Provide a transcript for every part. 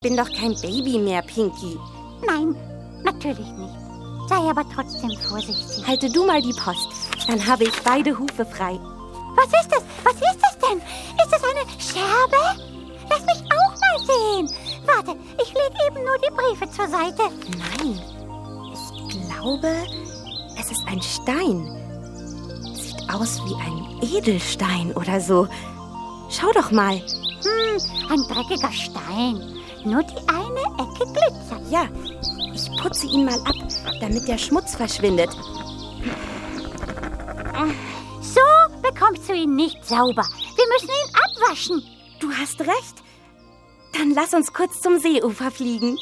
Bin doch kein Baby mehr, Pinky. Nein, natürlich nicht. Sei aber trotzdem vorsichtig. Halte du mal die Post. Dann habe ich beide Hufe frei. Was ist das? Was ist das denn? Ist das eine Scherbe? Lass mich auch mal sehen. Warte, ich lege eben nur die Briefe zur Seite. Nein, ich glaube, es ist ein Stein. Sieht aus wie ein Edelstein oder so. Schau doch mal. Ein dreckiger Stein. Nur die eine Ecke glitzert. Ja, ich putze ihn mal ab, damit der Schmutz verschwindet. So bekommst du ihn nicht sauber. Wir müssen ihn abwaschen. Du hast recht. Dann lass uns kurz zum Seeufer fliegen.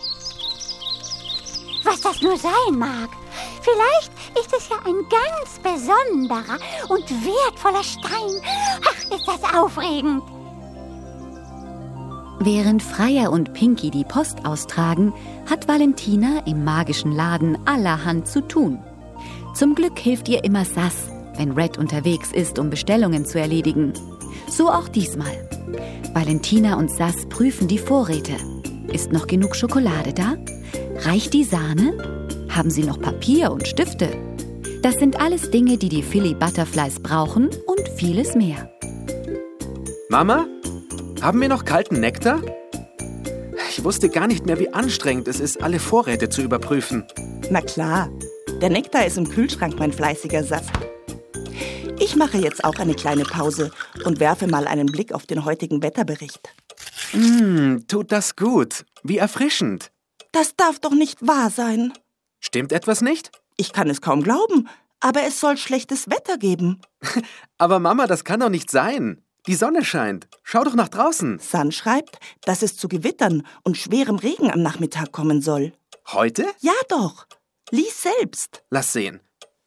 Was das nur sein mag. Vielleicht ist es ja ein ganz besonderer und wertvoller Stein. Ach, ist das aufregend. Während Freya und Pinky die Post austragen, hat Valentina im magischen Laden allerhand zu tun. Zum Glück hilft ihr immer Sass, wenn Red unterwegs ist, um Bestellungen zu erledigen. So auch diesmal. Valentina und Sass prüfen die Vorräte. Ist noch genug Schokolade da? Reicht die Sahne? Haben sie noch Papier und Stifte? Das sind alles Dinge, die die Philly Butterflies brauchen und vieles mehr. Mama, haben wir noch kalten Nektar? Ich wusste gar nicht mehr, wie anstrengend es ist, alle Vorräte zu überprüfen. Na klar, der Nektar ist im Kühlschrank, mein fleißiger Sass. Ich mache jetzt auch eine kleine Pause und werfe mal einen Blick auf den heutigen Wetterbericht. Tut das gut. Wie erfrischend. Das darf doch nicht wahr sein. Stimmt etwas nicht? Ich kann es kaum glauben, aber es soll schlechtes Wetter geben. Aber Mama, das kann doch nicht sein. Die Sonne scheint. Schau doch nach draußen. Sun schreibt, dass es zu Gewittern und schwerem Regen am Nachmittag kommen soll. Heute? Ja doch. Lies selbst. Lass sehen.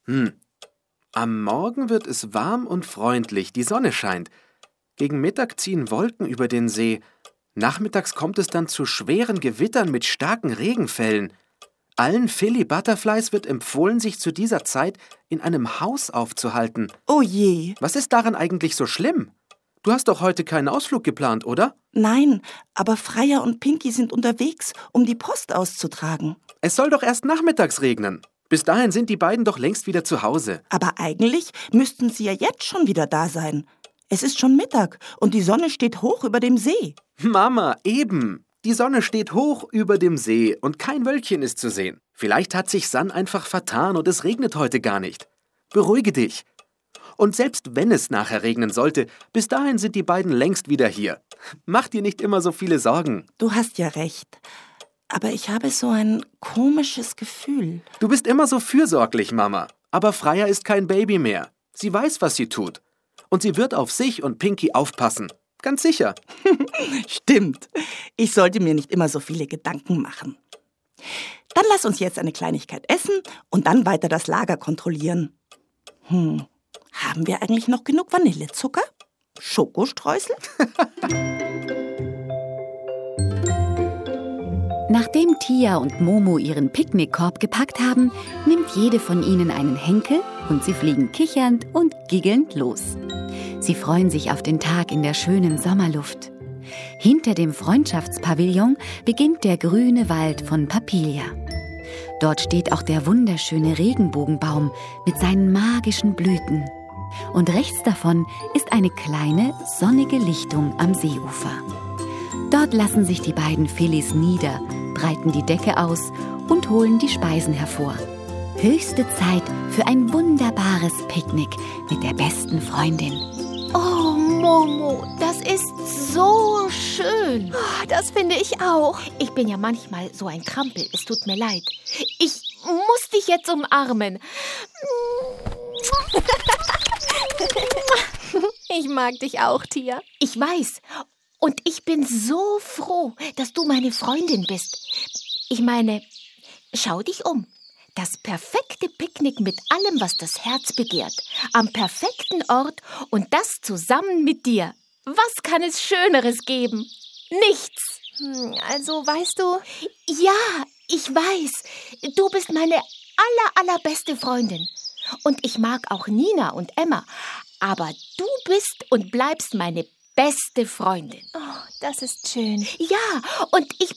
Am Morgen wird es warm und freundlich. Die Sonne scheint. Gegen Mittag ziehen Wolken über den See. Nachmittags kommt es dann zu schweren Gewittern mit starken Regenfällen. Allen Philly Butterflies wird empfohlen, sich zu dieser Zeit in einem Haus aufzuhalten. Oh je. Was ist daran eigentlich so schlimm? Du hast doch heute keinen Ausflug geplant, oder? Nein, aber Freya und Pinky sind unterwegs, um die Post auszutragen. Es soll doch erst nachmittags regnen. Bis dahin sind die beiden doch längst wieder zu Hause. Aber eigentlich müssten sie ja jetzt schon wieder da sein. Es ist schon Mittag und die Sonne steht hoch über dem See. Mama, eben. Die Sonne steht hoch über dem See und kein Wölkchen ist zu sehen. Vielleicht hat sich Sun einfach vertan und es regnet heute gar nicht. Beruhige dich. Und selbst wenn es nachher regnen sollte, bis dahin sind die beiden längst wieder hier. Mach dir nicht immer so viele Sorgen. Du hast ja recht. Aber ich habe so ein komisches Gefühl. Du bist immer so fürsorglich, Mama. Aber Freya ist kein Baby mehr. Sie weiß, was sie tut. Und sie wird auf sich und Pinky aufpassen. Ganz sicher. Stimmt. Ich sollte mir nicht immer so viele Gedanken machen. Dann lass uns jetzt eine Kleinigkeit essen und dann weiter das Lager kontrollieren. Haben wir eigentlich noch genug Vanillezucker? Schokostreusel? Nachdem Tia und Momo ihren Picknickkorb gepackt haben, nimmt jede von ihnen einen Henkel und sie fliegen kichernd und giggelnd los. Sie freuen sich auf den Tag in der schönen Sommerluft. Hinter dem Freundschaftspavillon beginnt der grüne Wald von Papilia. Dort steht auch der wunderschöne Regenbogenbaum mit seinen magischen Blüten. Und rechts davon ist eine kleine, sonnige Lichtung am Seeufer. Dort lassen sich die beiden Phillys nieder, breiten die Decke aus und holen die Speisen hervor. Höchste Zeit für ein wunderbares Picknick mit der besten Freundin. Oh, Momo, das ist so schön. Oh, das finde ich auch. Ich bin ja manchmal so ein Krampel. Es tut mir leid. Ich muss dich jetzt umarmen. Ich mag dich auch, Tia. Ich weiß. Und ich bin so froh, dass du meine Freundin bist. Ich meine, schau dich um. Das perfekte Picknick mit allem, was das Herz begehrt. Am perfekten Ort und das zusammen mit dir. Was kann es Schöneres geben? Nichts. Also, weißt du... Ja, ich weiß. Du bist meine allerbeste Freundin. Und ich mag auch Nina und Emma. Aber du bist und bleibst meine beste Freundin. Oh, das ist schön. Ja, und ich